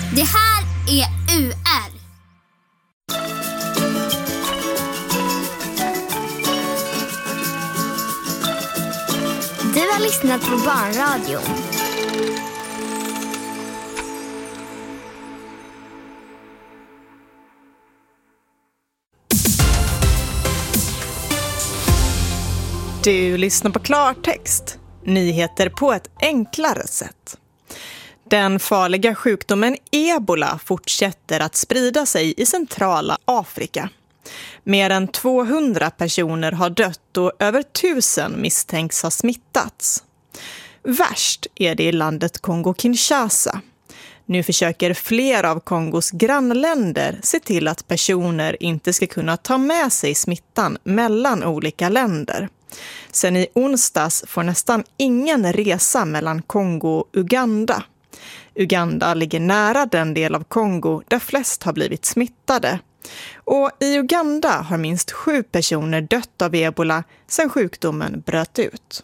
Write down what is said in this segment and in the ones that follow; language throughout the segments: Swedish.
Det här är UR. Du har lyssnat på Barnradion. Du lyssnar på Klartext. Nyheter på ett enklare sätt. Den farliga sjukdomen Ebola fortsätter att sprida sig i centrala Afrika. Mer än 200 personer har dött och över 1000 misstänks ha smittats. Värst är det i landet Kongo-Kinshasa. Nu försöker fler av Kongos grannländer se till att personer inte ska kunna ta med sig smittan mellan olika länder. Sen i onsdags får nästan ingen resa mellan Kongo och Uganda. Uganda ligger nära den del av Kongo där flest har blivit smittade. Och i Uganda har minst 7 personer dött av Ebola sedan sjukdomen bröt ut.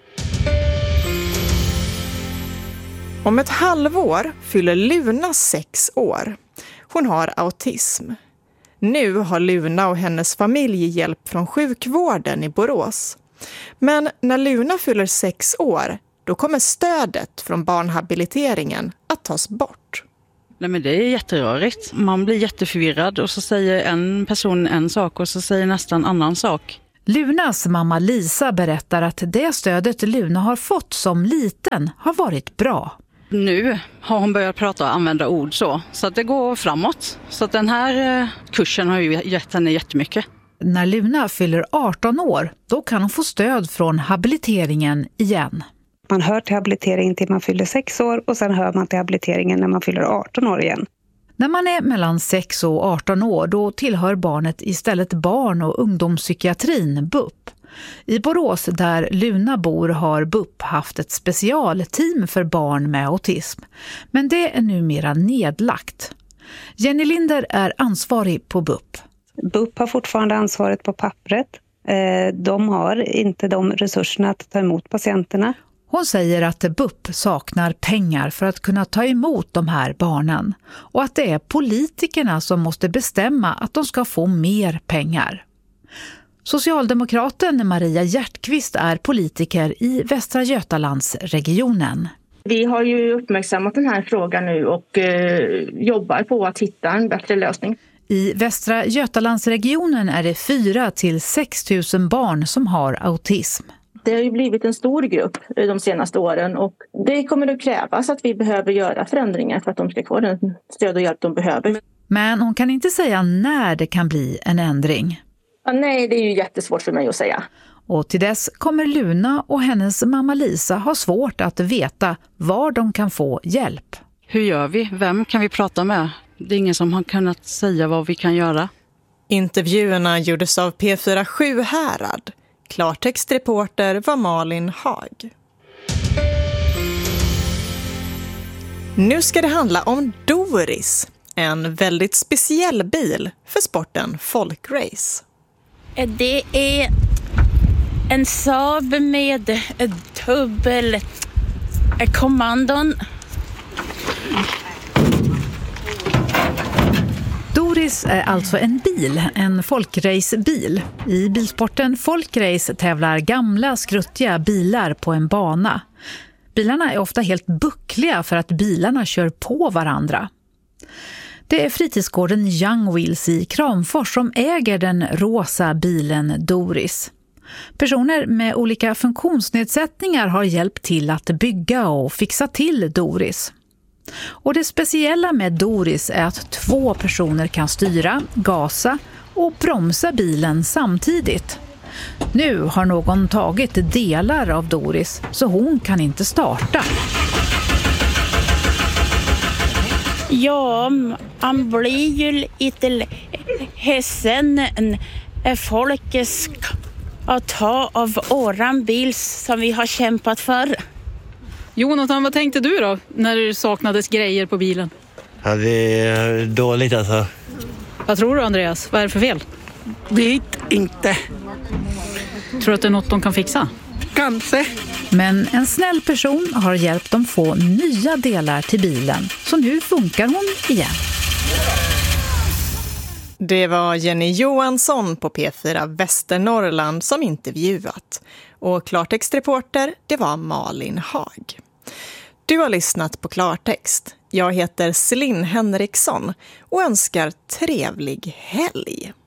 Om ett halvår fyller Luna 6 år. Hon har autism. Nu har Luna och hennes familj hjälp från sjukvården i Borås. Men när Luna fyller 6 år, då kommer stödet från barnhabiliteringen att tas bort. Nej, men det är jätterörigt. Man blir jätteförvirrad och så säger en person en sak och så säger nästan annan sak. Lunas mamma Lisa berättar att det stödet Luna har fått som liten har varit bra. Nu har hon börjat prata och använda ord så att det går framåt. Så att den här kursen har ju gett henne jättemycket. När Luna fyller 18 år, då kan hon få stöd från habiliteringen igen. Man hör till habiliteringen till man fyller 6 år och sen hör man till habiliteringen när man fyller 18 år igen. När man är mellan 6 och 18 år, då tillhör barnet istället barn- och ungdomspsykiatrin, BUP. I Borås, där Luna bor, har BUP haft ett specialteam för barn med autism. Men det är numera nedlagt. Jenny Linder är ansvarig på BUP. BUP har fortfarande ansvaret på pappret. De har inte de resurserna att ta emot patienterna. Hon säger att BUP saknar pengar för att kunna ta emot de här barnen. Och att det är politikerna som måste bestämma att de ska få mer pengar. Socialdemokraten Maria Hjärtqvist är politiker i Västra Götalandsregionen. Vi har ju uppmärksammat den här frågan nu och jobbar på att hitta en bättre lösning. I Västra Götalandsregionen är det 4 till 6 000 barn som har autism. Det har ju blivit en stor grupp de senaste åren och det kommer att krävas att vi behöver göra förändringar för att de ska få den stöd och hjälp de behöver. Men hon kan inte säga när det kan bli en ändring. Ja, nej, det är ju jättesvårt för mig att säga. Och till dess kommer Luna och hennes mamma Lisa ha svårt att veta var de kan få hjälp. Hur gör vi? Vem kan vi prata med? Det är ingen som har kunnat säga vad vi kan göra. Intervjuerna gjordes av P4 Sjuhärad. Klartextreporter var Malin Haag. Nu ska det handla om Doris, en väldigt speciell bil för sporten folkrace. Det är en Saab med dubbel kommandon. Doris är alltså en bil, en folkracebil. I bilsporten folkrace tävlar gamla skruttiga bilar på en bana. Bilarna är ofta helt buckliga för att bilarna kör på varandra. Det är fritidsgården Young Wheels i Kramfors som äger den rosa bilen Doris. Personer med olika funktionsnedsättningar har hjälpt till att bygga och fixa till Doris. Och det speciella med Doris är att 2 personer kan styra, gasa och bromsa bilen samtidigt. Nu har någon tagit delar av Doris så hon kan inte starta. Ja, man blir ju lite hässen när folk ska ta av våran bil som vi har kämpat för. Jonathan, vad tänkte du då när det saknades grejer på bilen? Ja, det är dåligt alltså. Vad tror du, Andreas? Vad är det för fel? Vet inte. Tror du att det är något de kan fixa? Kanske. Men en snäll person har hjälpt dem få nya delar till bilen. Så nu funkar hon igen. Det var Jenny Johansson på P4 Västernorrland som intervjuat. Och klartextreporter, det var Malin Hag. Du har lyssnat på Klartext. Jag heter Celine Henriksson och önskar trevlig helg.